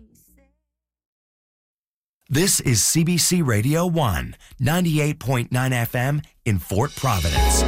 This is CBC Radio 1, 98.9 FM in Fort Providence.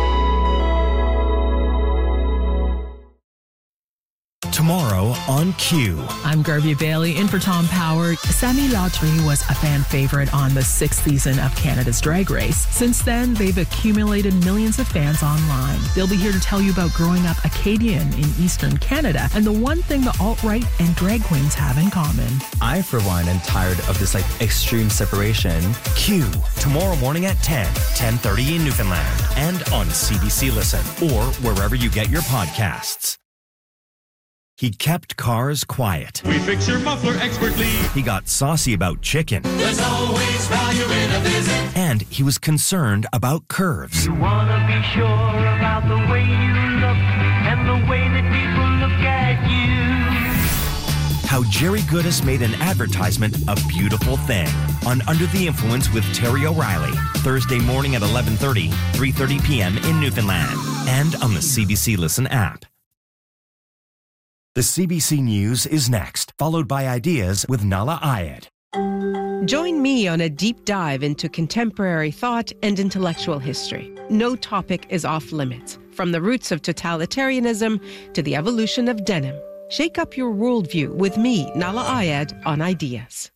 Tomorrow on Q. I'm Garbia Bailey in for Tom Power. Sammy Lautry was a fan favorite on the 6th season of Canada's Drag Race. Since then, they've accumulated millions of fans online. They'll be here to tell you about growing up Acadian in Eastern Canada and the one thing the alt-right and drag queens have in common. I, for one, am tired of this extreme separation. Q, tomorrow morning at 10:30 in Newfoundland and on CBC Listen or wherever you get your podcasts. He kept cars quiet. We fix your muffler expertly. He got saucy about chicken. There's always value in a visit. And he was concerned about curves. You want to be sure about the way you look and the way that people look at you. How Jerry Goodis made an advertisement a beautiful thing on Under the Influence with Terry O'Reilly. Thursday morning at 11:30, 3:30 p.m. in Newfoundland and on the CBC Listen app. The CBC News is next, followed by Ideas with Nala Ayed. Join me on a deep dive into contemporary thought and intellectual history. No topic is off limits, from the roots of totalitarianism to the evolution of denim. Shake up your worldview with me, Nala Ayed, on Ideas.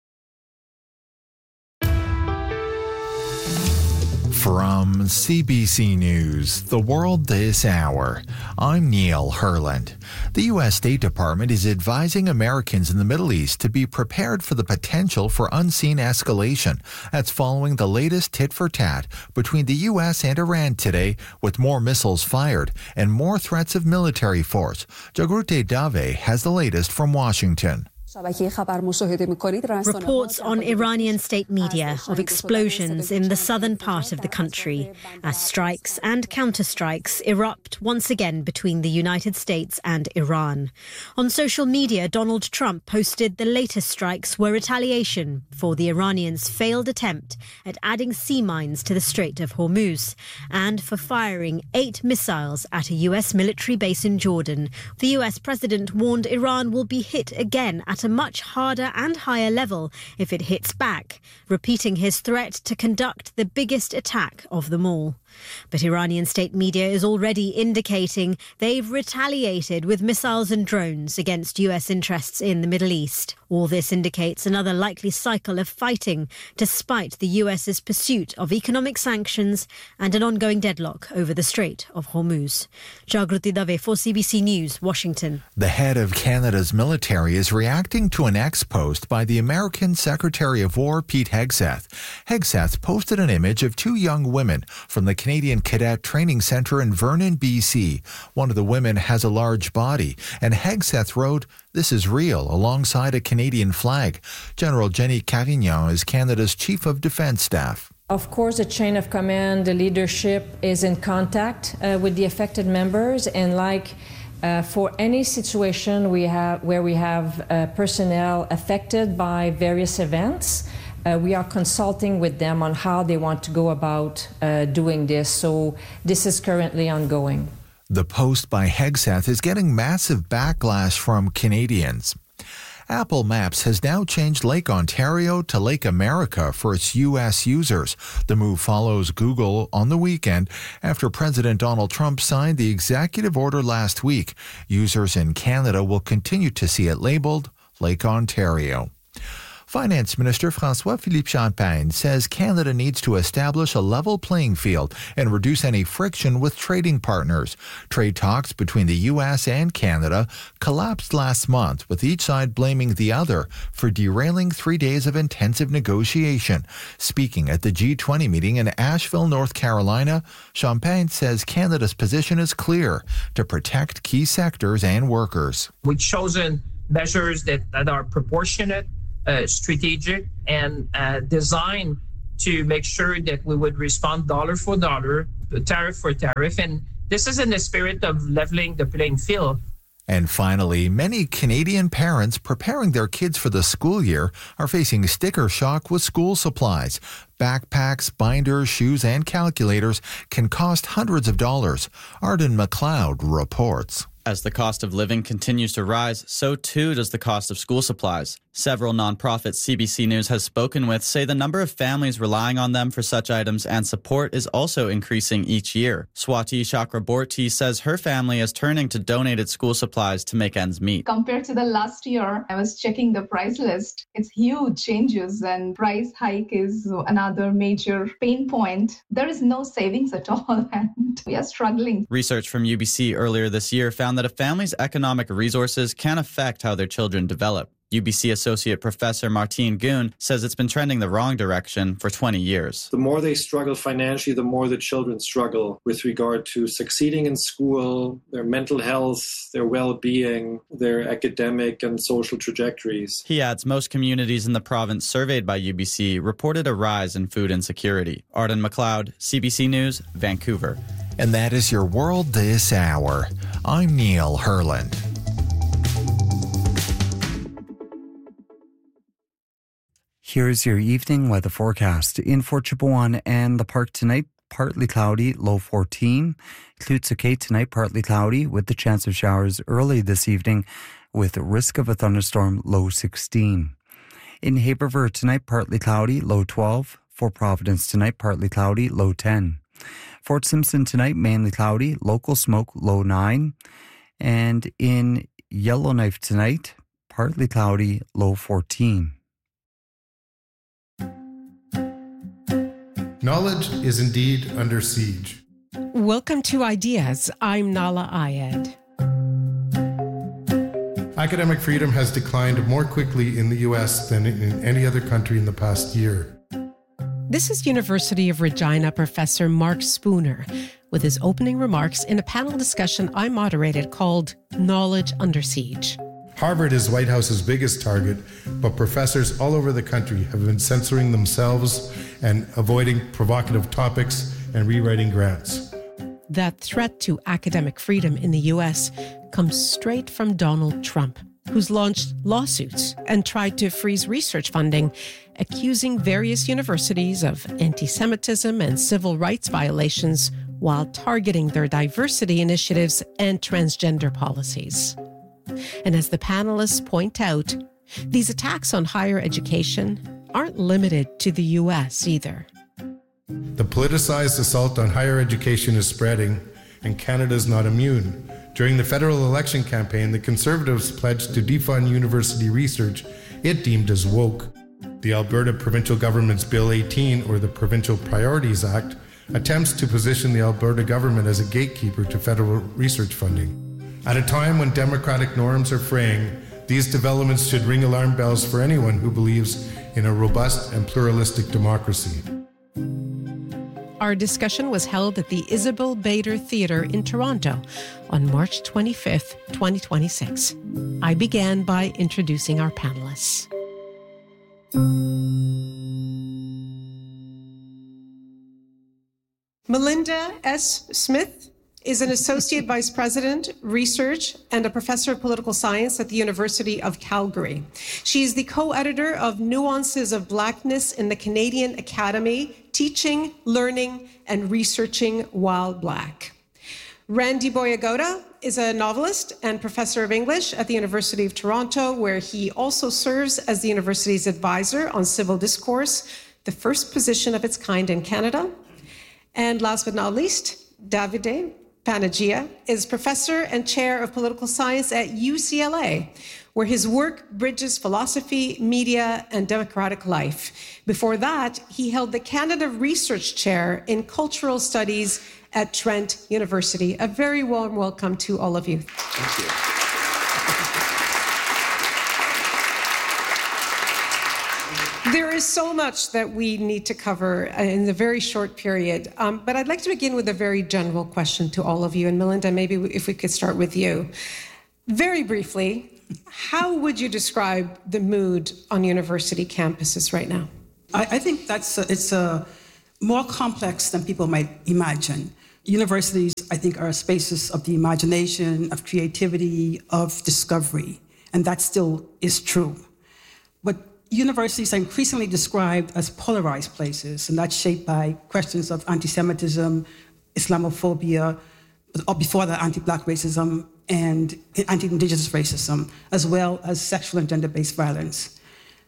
From CBC News, The World This Hour, I'm Neil Herland. The U.S. State Department is advising Americans in the Middle East to be prepared for the potential for unseen escalation. That's following the latest tit-for-tat between the U.S. and Iran today, with more missiles fired and more threats of military force. Jagrute Dave has the latest from Washington. Reports on Iranian state media of explosions in the southern part of the country as strikes and counterstrikes erupt once again between the United States and Iran. On social media, Donald Trump posted the latest strikes were retaliation for the Iranians' failed attempt at adding sea mines to the Strait of Hormuz and for firing 8 missiles at a U.S. military base in Jordan. The U.S. president warned Iran will be hit again at a much harder and higher level if it hits back, repeating his threat to conduct the biggest attack of them all. But Iranian state media is already indicating they've retaliated with missiles and drones against US interests in the Middle East. All this indicates another likely cycle of fighting, despite the US's pursuit of economic sanctions and an ongoing deadlock over the Strait of Hormuz. Jagrati Dave for CBC News, Washington. The head of Canada's military is reacting to an ex-post by the American Secretary of War, Pete Hegseth. Hegseth posted an image of 2 young women from the Canadian Cadet Training Centre in Vernon, BC. One of the women has a large body, and Hegseth wrote, "This is real," alongside a Canadian flag. General Jenny Carignan is Canada's Chief of Defence Staff. Of course, the chain of command, the leadership is in contact with the affected members, and for any situation where we have personnel affected by various events, we are consulting with them on how they want to go about doing this. So this is currently ongoing. The post by Hegseth is getting massive backlash from Canadians. Apple Maps has now changed Lake Ontario to Lake America for its U.S. users. The move follows Google on the weekend after President Donald Trump signed the executive order last week. Users in Canada will continue to see it labeled Lake Ontario. Finance Minister François-Philippe Champagne says Canada needs to establish a level playing field and reduce any friction with trading partners. Trade talks between the U.S. and Canada collapsed last month, with each side blaming the other for derailing 3 days of intensive negotiation. Speaking at the G20 meeting in Asheville, North Carolina, Champagne says Canada's position is clear: to protect key sectors and workers. We've chosen measures that are proportionate, strategic, and designed to make sure that we would respond dollar for dollar, tariff for tariff. And this is in the spirit of leveling the playing field. And finally, many Canadian parents preparing their kids for the school year are facing sticker shock with school supplies. Backpacks, binders, shoes, and calculators can cost hundreds of dollars. Arden McLeod reports. As the cost of living continues to rise, so too does the cost of school supplies. Several nonprofits CBC News has spoken with say the number of families relying on them for such items and support is also increasing each year. Swati Chakraborty says her family is turning to donated school supplies to make ends meet. Compared to the last year, I was checking the price list. It's huge changes, and price hike is another major pain point. There is no savings at all, and we are struggling. Research from UBC earlier this year found that a family's economic resources can affect how their children develop. UBC Associate Professor Martine Goon says it's been trending the wrong direction for 20 years. The more they struggle financially, the more the children struggle with regard to succeeding in school, their mental health, their well-being, their academic and social trajectories. He adds most communities in the province surveyed by UBC reported a rise in food insecurity. Arden McLeod, CBC News, Vancouver. And that is your world this hour. I'm Neil Herland. Here's your evening weather forecast. In Fort Chipewyan and the park tonight, partly cloudy, low 14. Klutsa tonight, partly cloudy with the chance of showers early this evening with risk of a thunderstorm, low 16. In Haberver tonight, partly cloudy, low 12. Fort Providence tonight, partly cloudy, low 10. Fort Simpson tonight, mainly cloudy, local smoke, low 9. And in Yellowknife tonight, partly cloudy, low 14. Knowledge is indeed under siege. Welcome to Ideas. I'm Nala Ayed. Academic freedom has declined more quickly in the U.S. than in any other country in the past year. This is University of Regina professor Mark Spooner with his opening remarks in a panel discussion I moderated called Knowledge Under Siege. Harvard is White House's biggest target, but professors all over the country have been censoring themselves and avoiding provocative topics and rewriting grants. That threat to academic freedom in the U.S. comes straight from Donald Trump, who's launched lawsuits and tried to freeze research funding, accusing various universities of anti-Semitism and civil rights violations while targeting their diversity initiatives and transgender policies. And as the panelists point out, these attacks on higher education aren't limited to the U.S. either. The politicized assault on higher education is spreading, and Canada is not immune. During the federal election campaign, the Conservatives pledged to defund university research it deemed as woke. The Alberta Provincial Government's Bill 18, or the Provincial Priorities Act, attempts to position the Alberta government as a gatekeeper to federal research funding. At a time when democratic norms are fraying, these developments should ring alarm bells for anyone who believes in a robust and pluralistic democracy. Our discussion was held at the Isabel Bader Theatre in Toronto on March 25th, 2026. I began by introducing our panelists. Melinda S. Smith is an Associate Vice President, Research, and a Professor of Political Science at the University of Calgary. She is the co-editor of Nuances of Blackness in the Canadian Academy, Teaching, Learning, and Researching While Black. Randy Boyagoda is a novelist and professor of English at the University of Toronto, where he also serves as the university's advisor on civil discourse, the first position of its kind in Canada. And last but not least, Davide Panagia is professor and chair of political science at UCLA, where his work bridges philosophy, media, and democratic life. Before that, he held the Canada Research Chair in Cultural Studies at Trent University. A very warm welcome to all of you. Thank you. There is so much that we need to cover in a very short period, but I'd like to begin with a very general question to all of you. And Melinda, maybe if we could start with you. Very briefly, how would you describe the mood on university campuses right now? I think it's more complex than people might imagine. Universities, I think, are spaces of the imagination, of creativity, of discovery, and that still is true. But universities are increasingly described as polarized places, and that's shaped by questions of anti-Semitism, Islamophobia, or before that, anti-Black racism, and anti-Indigenous racism, as well as sexual and gender-based violence.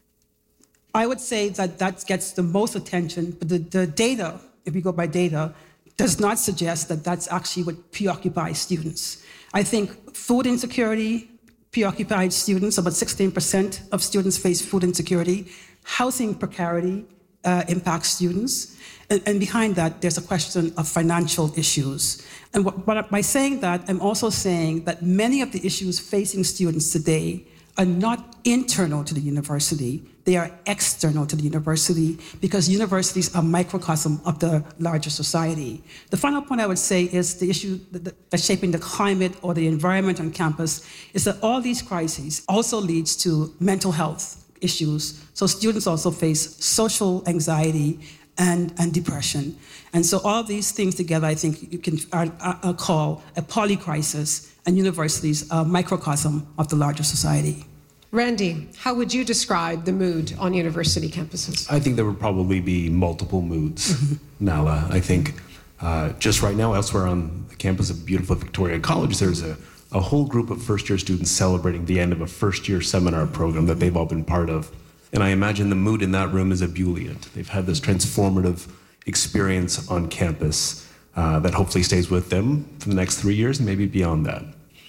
I would say that gets the most attention, but the data, if we go by data, does not suggest that that's actually what preoccupies students. I think food insecurity preoccupied students. About 16% of students face food insecurity. Housing precarity impacts students. And behind that, there's a question of financial issues. And by saying that, I'm also saying that many of the issues facing students today are not internal to the university. They are external to the university because universities are microcosm of the larger society. The final point I would say is the issue that's shaping the climate or the environment on campus is that all these crises also leads to mental health issues. So students also face social anxiety and depression. And so all these things together, I think you can call a polycrisis, and universities are a microcosm of the larger society. Randy, how would you describe the mood on university campuses? I think there would probably be multiple moods, Nala. I think just right now, elsewhere on the campus of beautiful Victoria College, there's a whole group of first-year students celebrating the end of a first-year seminar program that they've all been part of. And I imagine the mood in that room is ebullient. They've had this transformative experience on campus that hopefully stays with them for the next 3 years and maybe beyond that.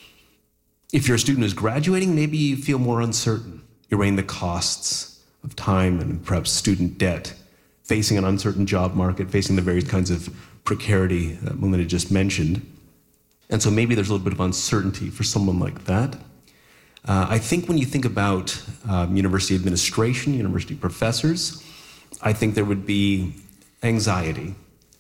If you're a student who's graduating, maybe you feel more uncertain. You're weighing the costs of time and perhaps student debt, facing an uncertain job market, facing the various kinds of precarity that Melinda just mentioned. And so maybe there's a little bit of uncertainty for someone like that. I think when you think about university administration, university professors, I think there would be anxiety.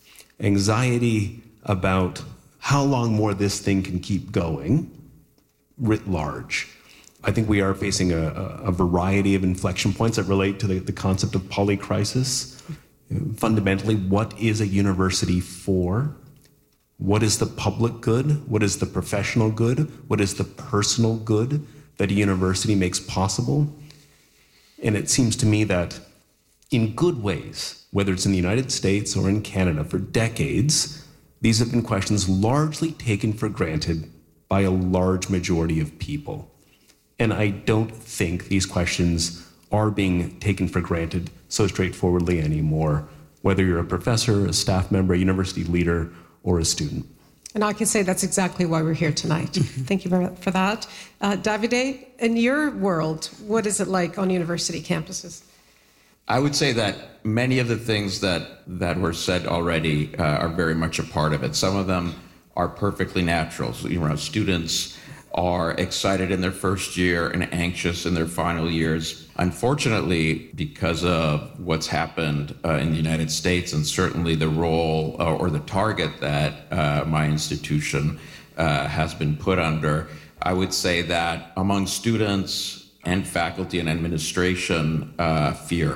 Anxiety about how long more this thing can keep going, writ large. I think we are facing a variety of inflection points that relate to the concept of polycrisis. Fundamentally, what is a university for? What is the public good? What is the professional good? What is the personal good that a university makes possible? And it seems to me that in good ways, whether it's in the United States or in Canada, for decades, these have been questions largely taken for granted by a large majority of people. And I don't think these questions are being taken for granted so straightforwardly anymore, whether you're a professor, a staff member, a university leader, or a student. And I can say that's exactly why we're here tonight. Thank you for that. Davide, in your world, what is it like on university campuses? I would say that many of the things that were said already are very much a part of it. Some of them are perfectly natural. So, students are excited in their first year and anxious in their final years. Unfortunately, because of what's happened in the United States and certainly the role or the target that my institution has been put under, I would say that among students and faculty and administration, fear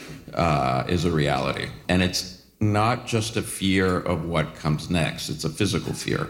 is a reality. And it's not just a fear of what comes next, it's a physical fear.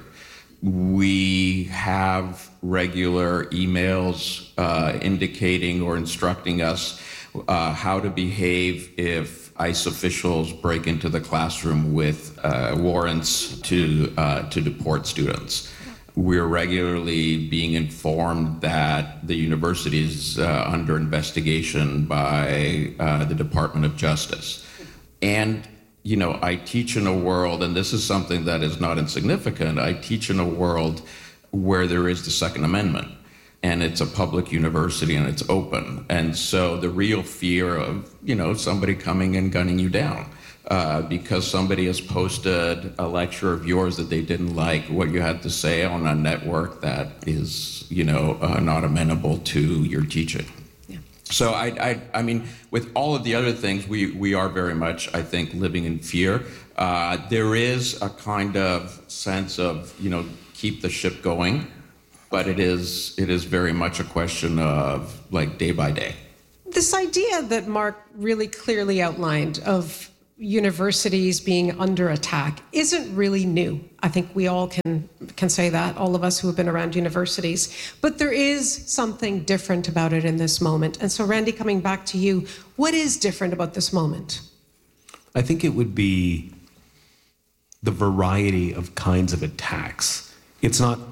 We have regular emails indicating or instructing us how to behave if ICE officials break into the classroom with warrants to deport students. We're regularly being informed that the university is under investigation by the Department of Justice. And I teach in a world, and this is something that is not insignificant, I teach in a world where there is the Second Amendment, and it's a public university and it's open. And so the real fear of, somebody coming and gunning you down because somebody has posted a lecture of yours that they didn't like what you had to say on a network that is, not amenable to your teaching. So I mean, with all of the other things, we are very much, I think, living in fear. There is a kind of sense of, keep the ship going, but it is very much a question of day by day. This idea that Mark really clearly outlined of universities being under attack isn't really new. I think we all can say that, all of us who have been around universities. But there is something different about it in this moment. And so, Randy, coming back to you, what is different about this moment? I think it would be the variety of kinds of attacks. It's not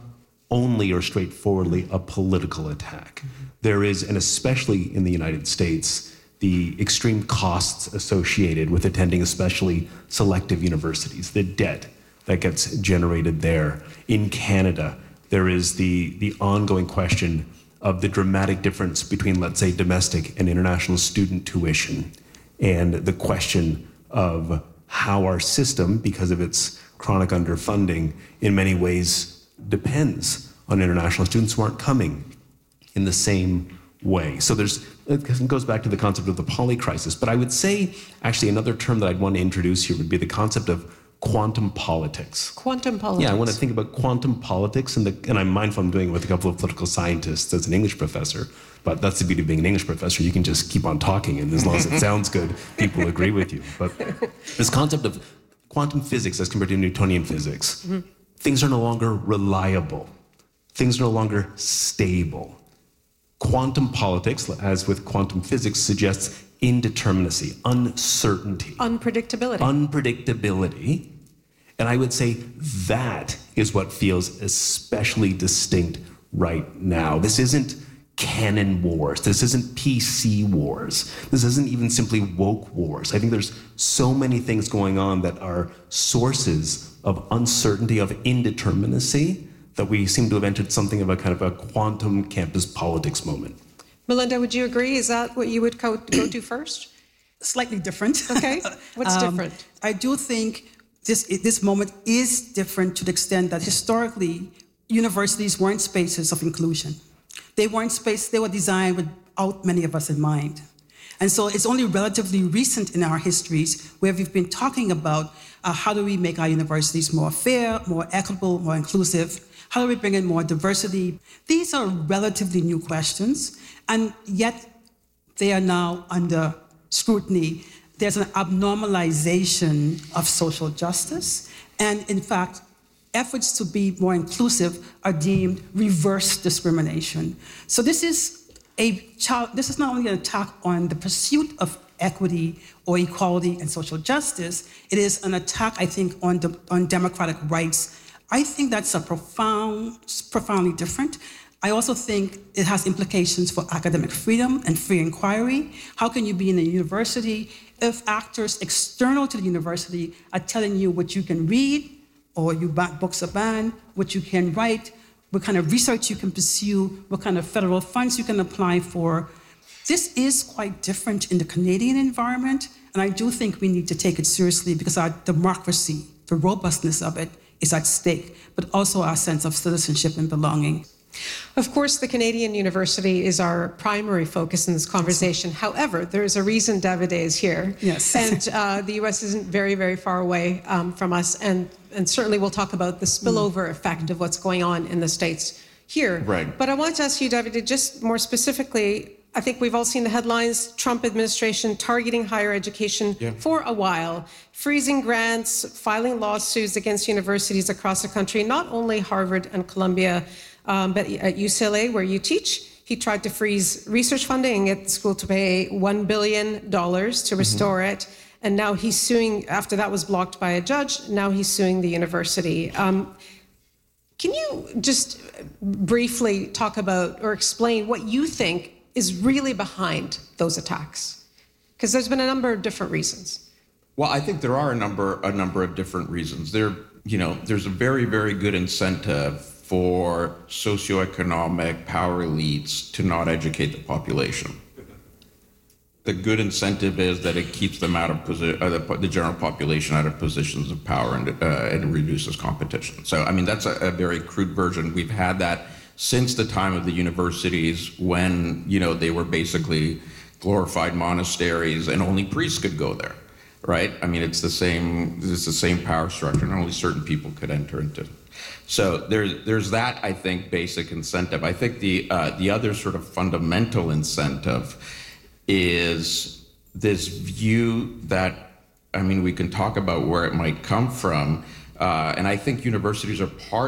only or straightforwardly a political attack. There is, and especially in the United States, the extreme costs associated with attending especially selective universities, the debt that gets generated there. In Canada, there is the ongoing question of the dramatic difference between, let's say, domestic and international student tuition, and the question of how our system, because of its chronic underfunding, in many ways depends on international students who aren't coming in the same way. So it goes back to the concept of the poly crisis. But I would say, actually, another term that I'd want to introduce here would be the concept of quantum politics. Quantum politics. Yeah, I want to think about quantum politics, and I'm mindful I'm doing it with a couple of political scientists as an English professor, but that's the beauty of being an English professor. You can just keep on talking, and as long as it sounds good, people agree with you. But this concept of quantum physics as compared to Newtonian physics, things are no longer reliable. Things are no longer stable. Quantum politics, as with quantum physics, suggests indeterminacy, uncertainty. Unpredictability. And I would say that is what feels especially distinct right now. This isn't canon wars. This isn't PC wars. This isn't even simply woke wars. I think there's so many things going on that are sources of uncertainty, of indeterminacy, that we seem to have entered something of a kind of a quantum campus politics moment. Melinda, would you agree? Is that what you would go to first? Slightly different. Okay. What's different? I do think this moment is different to the extent that historically, universities weren't spaces of inclusion. They weren't spaces, they were designed without many of us in mind. And so it's only relatively recent in our histories where we've been talking about how do we make our universities more fair, more equitable, more inclusive? How do we bring in more diversity? These are relatively new questions, and yet they are now under scrutiny. There's an abnormalization of social justice, and in fact, efforts to be more inclusive are deemed reverse discrimination. So this is not only an attack on the pursuit of equity or equality and social justice, it is an attack, I think, on democratic rights. I think that's profoundly different. I also think it has implications for academic freedom and free inquiry. How can you be in a university if actors external to the university are telling you what you can read, or books are banned, what you can write, what kind of research you can pursue, what kind of federal funds you can apply for? This is quite different in the Canadian environment, and I do think we need to take it seriously because our democracy, the robustness of it, is at stake, but also our sense of citizenship and belonging. Of course, the Canadian University is our primary focus in this conversation. However, there is a reason Davide is here. Yes. And the U.S. isn't very, very far away from us. And certainly we'll talk about the spillover effect of what's going on in the States here. Right. But I want to ask you, Davide, just more specifically, I think we've all seen the headlines, Trump administration targeting higher education for a while, freezing grants, filing lawsuits against universities across the country, not only Harvard and Columbia, but at UCLA, where you teach. He tried to freeze research funding at the school to pay $1 billion to restore it. And now he's suing, after that was blocked by a judge, now he's suing the university. Can you just briefly talk about or explain what you think is really behind those attacks? Because there's been a number of different reasons. Well, I think there are a number of different reasons. There's a very, very good incentive for socioeconomic power elites to not educate the population. The good incentive is that it keeps them out of the general population out of positions of power and reduces competition. So, I mean, that's a very crude version. We've had that since the time of the universities when, they were basically glorified monasteries and only priests could go there, right? I mean, it's the same power structure, and only certain people could enter into. So there's that, I think, basic incentive. I think the other sort of fundamental incentive is this view that, I mean, we can talk about where it might come from, and I think universities are part